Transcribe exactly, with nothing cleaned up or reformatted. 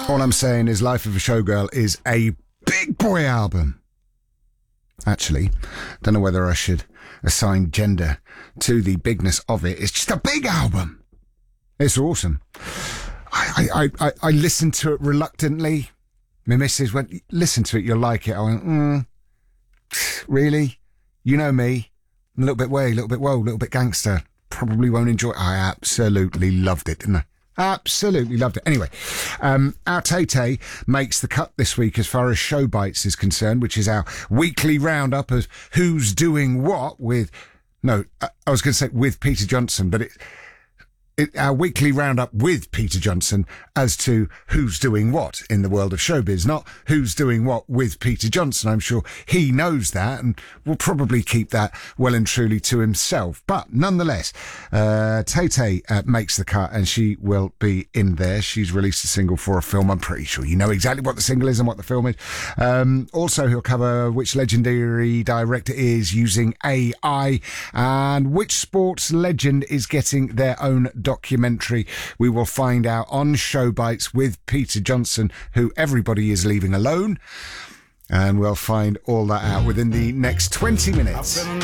All I'm saying is Life of a Showgirl is a big boy album. Actually, don't know whether I should assign gender to the bigness of it. It's just a big album. It's awesome. I, I, I, I listened to it reluctantly. My missus went, listen to it, you'll like it. I went, mm, really? You know me. A little bit way, a little bit whoa, a little bit gangster. Probably won't enjoy it. I absolutely loved it, didn't I? Absolutely loved it. Anyway, um, our Tay-Tay makes the cut this week as far as Show Bites is concerned, which is our weekly roundup of who's doing what with, no, I was going to say with Peter Johnson, but it, it, our weekly roundup with Peter Johnson as to who's doing what in the world of showbiz, not who's doing what with Peter Johnson. I'm sure he knows that and will probably keep that well and truly to himself. But nonetheless, uh, Tay-Tay uh, makes the cut and she will be in there. She's released a single for a film. I'm pretty sure you know exactly what the single is and what the film is. Um, also, he'll cover which legendary director is using A I and which sports legend is getting their own documentary. We will find out on Show Bites with Peter Johnson, who everybody is leaving alone. And we'll find all that out within the next twenty minutes.